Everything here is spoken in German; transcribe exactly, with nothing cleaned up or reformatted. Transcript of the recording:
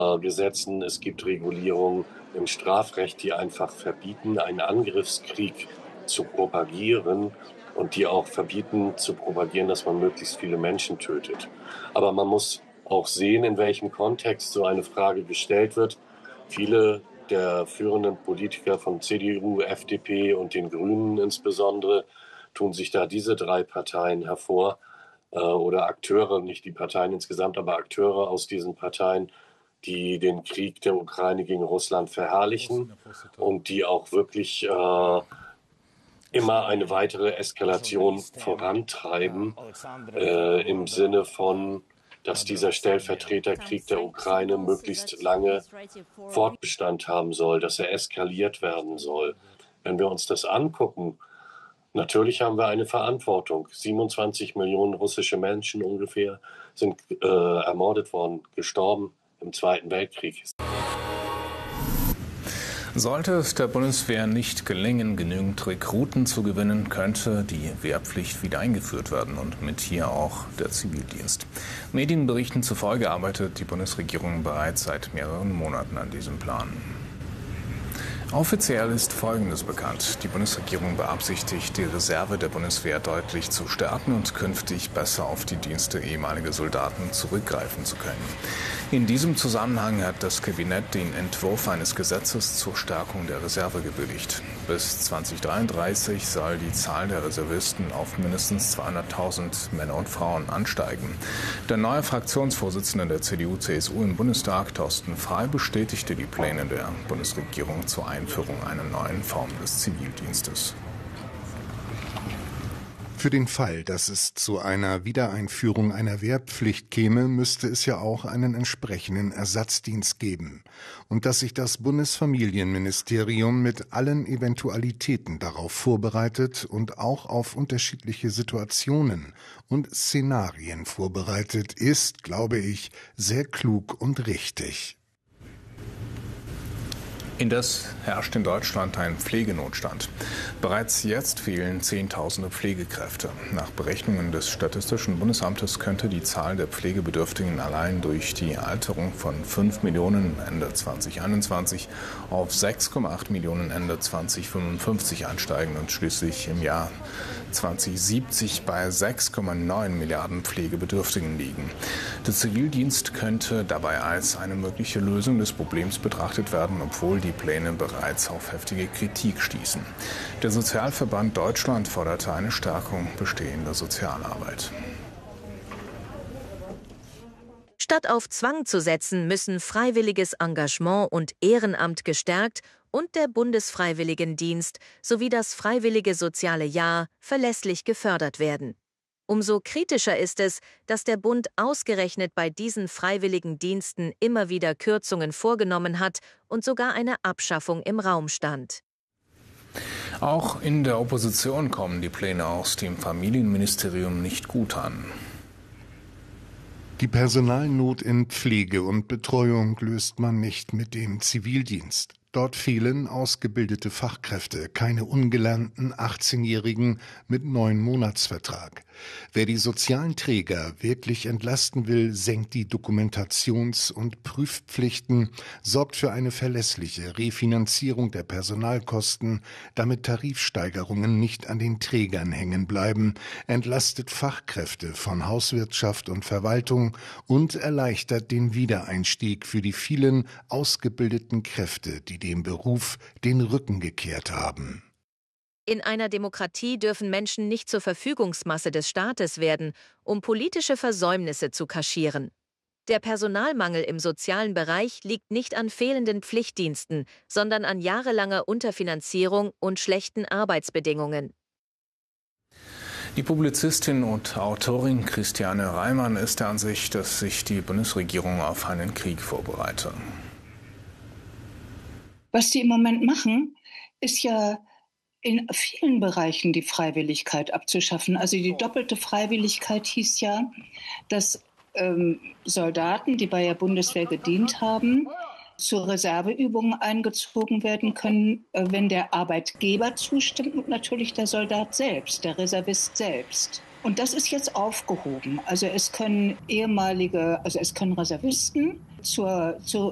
Gesetzen, es gibt Regulierungen im Strafrecht, die einfach verbieten, einen Angriffskrieg zu propagieren und die auch verbieten zu propagieren, dass man möglichst viele Menschen tötet. Aber man muss auch sehen, in welchem Kontext so eine Frage gestellt wird. Viele der führenden Politiker von C D U, F D P und den Grünen insbesondere tun sich da diese drei Parteien hervor äh, oder Akteure, nicht die Parteien insgesamt, aber Akteure aus diesen Parteien, die den Krieg der Ukraine gegen Russland verherrlichen und die auch wirklich äh, immer eine weitere Eskalation vorantreiben, äh, im Sinne von, dass dieser Stellvertreterkrieg der Ukraine möglichst lange Fortbestand haben soll, dass er eskaliert werden soll. Wenn wir uns das angucken, natürlich haben wir eine Verantwortung. siebenundzwanzig Millionen russische Menschen ungefähr sind äh, ermordet worden, gestorben im Zweiten Weltkrieg. Sollte es der Bundeswehr nicht gelingen, genügend Rekruten zu gewinnen, könnte die Wehrpflicht wieder eingeführt werden und mit hier auch der Zivildienst. Medienberichten zufolge arbeitet die Bundesregierung bereits seit mehreren Monaten an diesem Plan. Offiziell ist Folgendes bekannt. Die Bundesregierung beabsichtigt, die Reserve der Bundeswehr deutlich zu stärken und künftig besser auf die Dienste ehemaliger Soldaten zurückgreifen zu können. In diesem Zusammenhang hat das Kabinett den Entwurf eines Gesetzes zur Stärkung der Reserve gebilligt. Bis zweitausenddreiunddreißig soll die Zahl der Reservisten auf mindestens zweihunderttausend Männer und Frauen ansteigen. Der neue Fraktionsvorsitzende der C D U C S U im Bundestag, Thorsten Frey, bestätigte die Pläne der Bundesregierung zur Einführung einer neuen Form des Zivildienstes. Für den Fall, dass es zu einer Wiedereinführung einer Wehrpflicht käme, müsste es ja auch einen entsprechenden Ersatzdienst geben. Und dass sich das Bundesfamilienministerium mit allen Eventualitäten darauf vorbereitet und auch auf unterschiedliche Situationen und Szenarien vorbereitet, ist, glaube ich, sehr klug und richtig. Indes herrscht in Deutschland ein Pflegenotstand. Bereits jetzt fehlen Zehntausende Pflegekräfte. Nach Berechnungen des Statistischen Bundesamtes könnte die Zahl der Pflegebedürftigen allein durch die Alterung von fünf Millionen Ende zweitausendeinundzwanzig auf sechs Komma acht Millionen Ende zweitausendfünfundfünfzig ansteigen und schließlich im Jahr zweitausendsiebzig bei sechs Komma neun Milliarden Pflegebedürftigen liegen. Der Zivildienst könnte dabei als eine mögliche Lösung des Problems betrachtet werden, obwohl die Pläne bereits auf heftige Kritik stießen. Der Sozialverband Deutschland forderte eine Stärkung bestehender Sozialarbeit. Statt auf Zwang zu setzen, müssen freiwilliges Engagement und Ehrenamt gestärkt und der Bundesfreiwilligendienst sowie das Freiwillige Soziale Jahr verlässlich gefördert werden. Umso kritischer ist es, dass der Bund ausgerechnet bei diesen freiwilligen Diensten immer wieder Kürzungen vorgenommen hat und sogar eine Abschaffung im Raum stand. Auch in der Opposition kommen die Pläne aus dem Familienministerium nicht gut an. Die Personalnot in Pflege und Betreuung löst man nicht mit dem Zivildienst. Dort fehlen ausgebildete Fachkräfte, keine ungelernten achtzehnjährigen mit neun Monatsvertrag. Wer die sozialen Träger wirklich entlasten will, senkt die Dokumentations- und Prüfpflichten, sorgt für eine verlässliche Refinanzierung der Personalkosten, damit Tarifsteigerungen nicht an den Trägern hängen bleiben, entlastet Fachkräfte von Hauswirtschaft und Verwaltung und erleichtert den Wiedereinstieg für die vielen ausgebildeten Kräfte, die dem Beruf den Rücken gekehrt haben. In einer Demokratie dürfen Menschen nicht zur Verfügungsmasse des Staates werden, um politische Versäumnisse zu kaschieren. Der Personalmangel im sozialen Bereich liegt nicht an fehlenden Pflichtdiensten, sondern an jahrelanger Unterfinanzierung und schlechten Arbeitsbedingungen. Die Publizistin und Autorin Christiane Reimann ist der Ansicht, dass sich die Bundesregierung auf einen Krieg vorbereite. Was die im Moment machen, ist ja in vielen Bereichen die Freiwilligkeit abzuschaffen. Also die doppelte Freiwilligkeit hieß ja, dass ähm, Soldaten, die bei der Bundeswehr gedient haben, zur Reserveübungen eingezogen werden können, äh, wenn der Arbeitgeber zustimmt und natürlich der Soldat selbst, der Reservist selbst. Und das ist jetzt aufgehoben. Also es können ehemalige, also es können Reservisten zur, zur